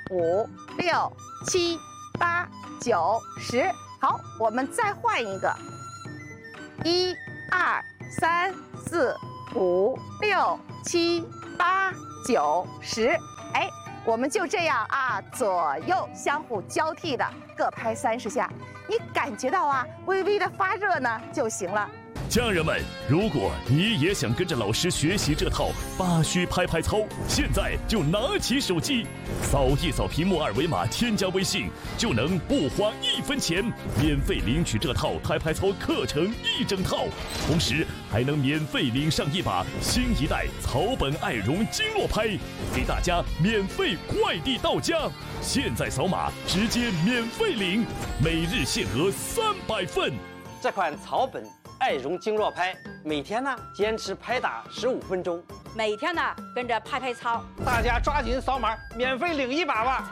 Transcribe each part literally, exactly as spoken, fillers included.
五、六、七、八、九、十。好，我们再换一个，一、二、三、四、五、六、七、八、九、十。哎，我们就这样啊，左右相互交替的各拍三十下，你感觉到啊，微微的发热呢就行了。 家人们，如果你也想跟着老师学习这套八虚拍拍操，现在就拿起手机，扫一扫屏幕二维码，添加微信，就能不花一分钱免费领取这套拍拍操课程一整套，同时还能免费领上一把新一代草本爱绒经络拍，给大家免费快递到家。现在扫码直接免费领，每日限额三百份。 这款草本爱绒经络拍，每天呢坚持拍打十五分钟， 每天呢跟着拍拍操， 大家抓紧扫码，免费领一把吧！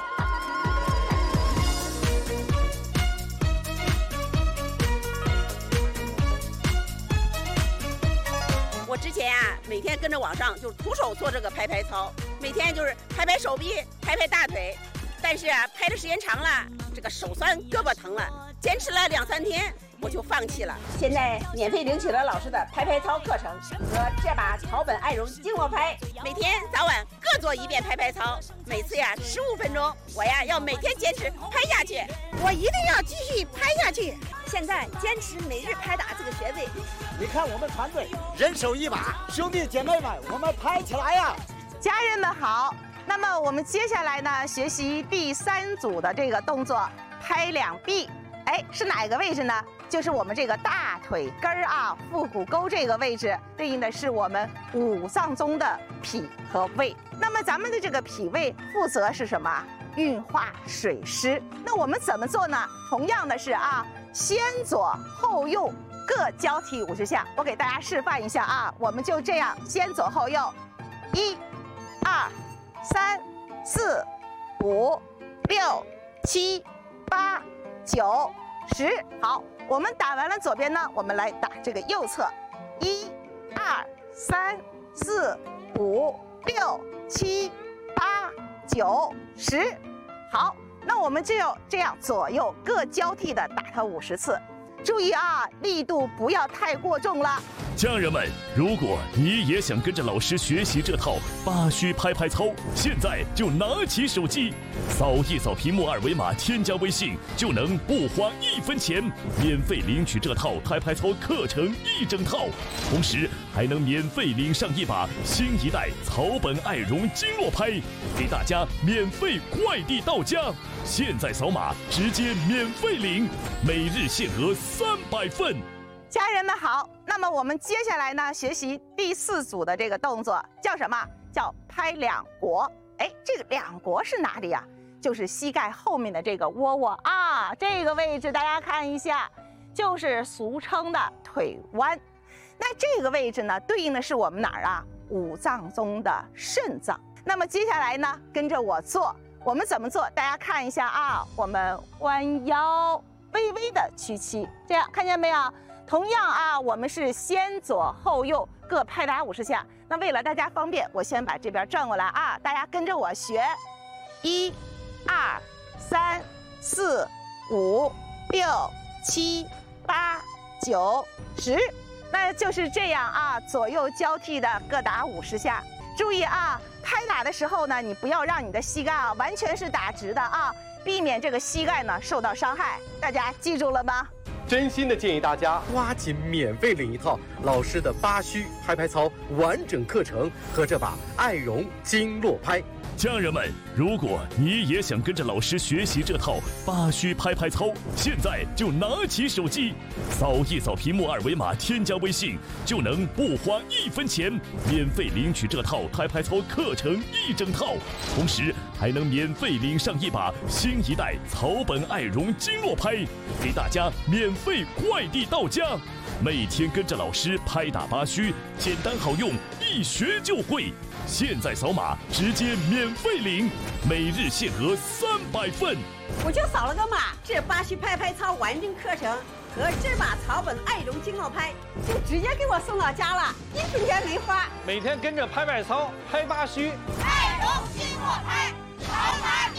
我之前啊，每天跟着网上就徒手做这个拍拍操，每天就是拍拍手臂，拍拍大腿，但是啊，拍的时间长了，这个手酸，胳膊疼了，坚持了两三天。我就放弃了。现在免费领取了老师的拍拍操课程和这把草本爱绒经络拍，每天早晚各做一遍拍拍操，每次呀十五分钟。我呀要每天坚持拍下去，我一定要继续拍下去。现在坚持每日拍打这个穴位。 你看我们团队人手一把，兄弟姐妹们，我们拍起来呀！ 家人们好，那么我们接下来呢，学习第三组的这个动作，拍两臂。哎，是哪个位置呢？就是我们这个大腿根儿啊，腹股沟这个位置，对应的是我们五脏中的脾和胃。那么咱们的这个脾胃负责是什么？运化水湿。那我们怎么做呢？同样的是啊，先左后右各交替五十下。我给大家示范一下啊，我们就这样先左后右，一、二、三、四、五、六、七、八、九、十。好，我们打完了左边呢，我们来打这个右侧，一、二、三、四、五、六、七、八、九、十。好，那我们就要这样左右各交替的打它五十次。注意啊，力度不要太过重了。 家人们，如果你也想跟着老师学习这套八虚拍拍操，现在就拿起手机，扫一扫屏幕二维码，添加微信，就能不花一分钱免费领取这套拍拍操课程一整套，同时还能免费领上一把新一代草本爱绒经络拍，给大家免费快递到家。现在扫码直接免费领，每日限额三百份。 家人们好，那么我们接下来呢，学习第四组的这个动作叫什么？叫拍两国。哎，这个两国是哪里呀？就是膝盖后面的这个窝窝啊，这个位置大家看一下，就是俗称的腿弯。那这个位置呢，对应的是我们哪儿啊？五脏中的肾脏。那么接下来呢，跟着我做，我们怎么做？大家看一下啊，我们弯腰，微微的屈膝，这样看见没有？同样啊，我们是先左后右各拍打五十下。那为了大家方便，我先把这边转过来啊，大家跟着我学，一、二、三、四、五、六、七、八、九、十。那就是这样啊，左右交替的各打五十下。注意啊，拍打的时候呢，你不要让你的膝盖啊完全是打直的啊，避免这个膝盖呢受到伤害。大家记住了吗？ 真心的建议大家抓紧免费领一套老师的八虚拍拍操完整课程和这把爱绒经络拍。 家人们，如果你也想跟着老师学习这套八虚拍拍操，现在就拿起手机，扫一扫屏幕二维码，添加微信，就能不花一分钱免费领取这套拍拍操课程一整套，同时还能免费领上一把新一代草本爱绒经络拍，给大家免费快递到家。每天跟着老师拍打八虚，简单好用，一学就会。现在扫码直接免费领，每日限额三百份。 我就扫了个码，这八虚拍拍操完整课程和这把草本爱绒经络拍就直接给我送到家了，一分钱没花。 每天跟着拍拍操，拍八虚， 爱绒经络拍，草本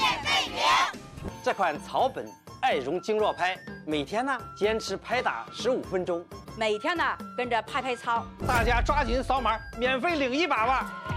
这款草本爱绒经络拍，每天呢坚持拍打十五分钟， 每天呢跟着拍拍操。 大家抓紧扫码，免费领一把吧。